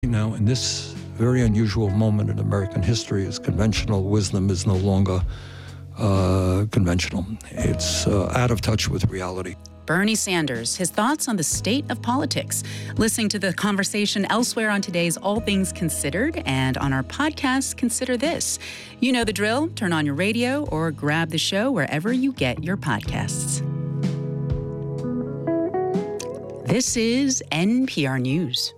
Now, in this very unusual moment in American history, is conventional wisdom is no longer conventional. It's out of touch with reality. Bernie Sanders, his thoughts on the state of politics. Listening to the conversation elsewhere on today's All Things Considered and on our podcast, Consider This. You know the drill. Turn on your radio or grab the show wherever you get your podcasts. This is NPR News.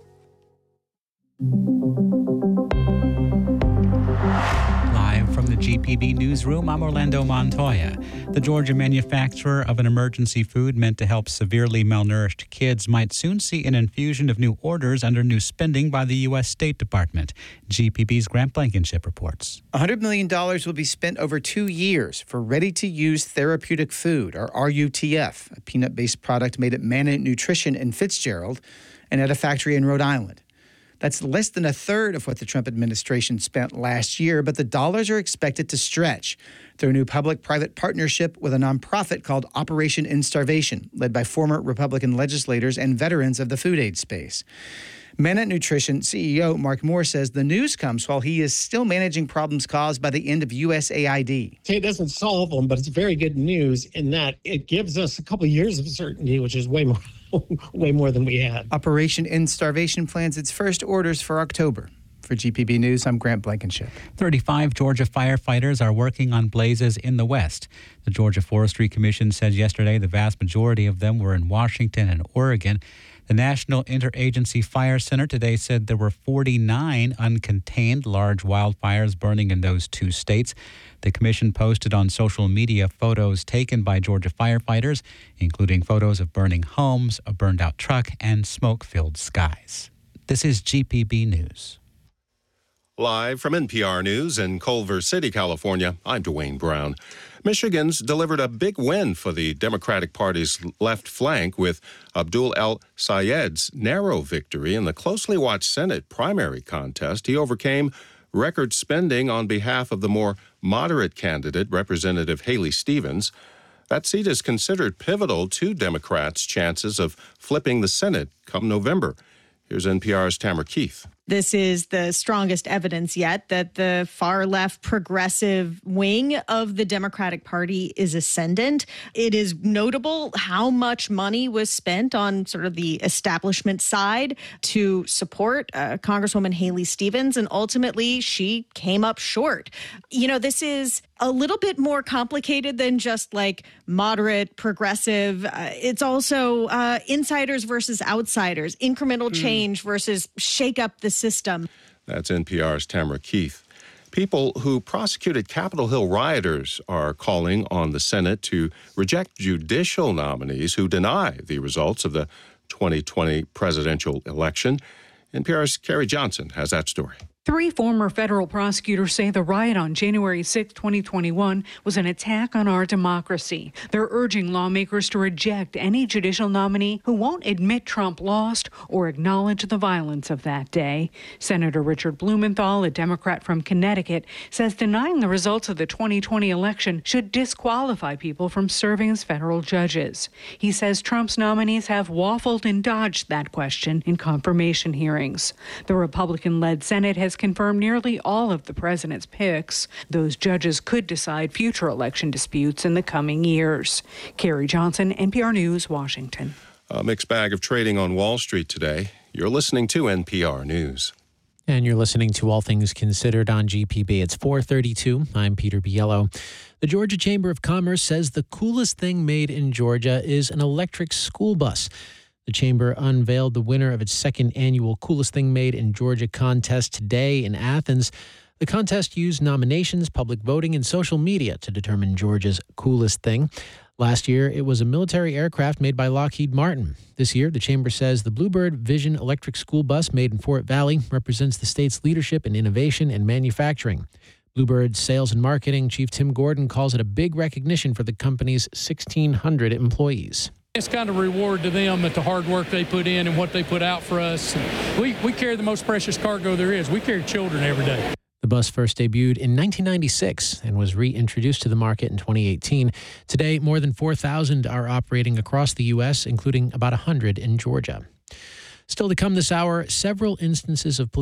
Live from the GPB newsroom, I'm Orlando Montoya. The Georgia manufacturer of an emergency food meant to help severely malnourished kids might soon see an infusion of new orders under new spending by the U.S. State Department. GPB's Grant Blankenship reports. $100 million will be spent over 2 years for ready-to-use therapeutic food, or RUTF, a peanut-based product made at Manna Nutrition in Fitzgerald and at a factory in Rhode Island. That's less than a third of what the Trump administration spent last year, but the dollars are expected to stretch through a new public-private partnership with a nonprofit called Operation End Starvation, led by former Republican legislators and veterans of the food aid space. Manna Nutrition CEO Mark Moore says the news comes while he is still managing problems caused by the end of USAID. It doesn't solve them, but it's very good news in that it gives us a couple of years of certainty, which is way more than we had. Operation End Starvation plans its first orders for October. For GPB News, I'm Grant Blankenship. 35 Georgia firefighters are working on blazes in the West. The Georgia Forestry Commission said yesterday the vast majority of them were in Washington and Oregon. The National Interagency Fire Center today said there were 49 uncontained large wildfires burning in those two states. The commission posted on social media photos taken by Georgia firefighters, including photos of burning homes, a burned-out truck, and smoke-filled skies. This is GPB News. Live from NPR News in Culver City, California, I'm Dwayne Brown. Michigan's delivered a big win for the Democratic Party's left flank with Abdul El-Sayed's narrow victory in the closely watched Senate primary contest. He overcame record spending on behalf of the more moderate candidate, Representative Haley Stevens. That seat is considered pivotal to Democrats' chances of flipping the Senate come November. Here's NPR's Tamara Keith. This is the strongest evidence yet that the far-left progressive wing of the Democratic Party is ascendant. It is notable how much money was spent on sort of the establishment side to support Congresswoman Haley Stevens, and ultimately she came up short. You know, this is a little bit more complicated than just like moderate, progressive. It's also insiders versus outsiders, incremental change versus shake up the system. That's NPR's Tamara Keith. People who prosecuted Capitol Hill rioters are calling on the Senate to reject judicial nominees who deny the results of the 2020 presidential election. NPR's Carrie Johnson has that story. 3 former federal prosecutors say the riot on January 6, 2021 was an attack on our democracy. They're urging lawmakers to reject any judicial nominee who won't admit Trump lost or acknowledge the violence of that day. Senator Richard Blumenthal, a Democrat from Connecticut, says denying the results of the 2020 election should disqualify people from serving as federal judges. He says Trump's nominees have waffled and dodged that question in confirmation hearings. The Republican-led Senate has confirmed nearly all of the president's picks. Those judges could decide future election disputes in the coming years. Carrie Johnson, NPR News, Washington. A mixed bag of trading on Wall Street today. You're listening to NPR News. And you're listening to All Things Considered on GPB. It's 4:32. I'm Peter Biello. The Georgia Chamber of Commerce says the coolest thing made in Georgia is an electric school bus. The Chamber unveiled the winner of its second annual Coolest Thing Made in Georgia contest today in Athens. The contest used nominations, public voting, and social media to determine Georgia's coolest thing. Last year, it was a military aircraft made by Lockheed Martin. This year, the Chamber says the Bluebird Vision electric school bus made in Fort Valley represents the state's leadership in innovation and manufacturing. Bluebird's sales and marketing chief Tim Gordon calls it a big recognition for the company's 1,600 employees. It's kind of reward to them at the hard work they put in and what they put out for us. We carry the most precious cargo there is. We carry children every day. The bus first debuted in 1996 and was reintroduced to the market in 2018. Today, more than 4,000 are operating across the U.S., including about 100 in Georgia. Still to come this hour, several instances of police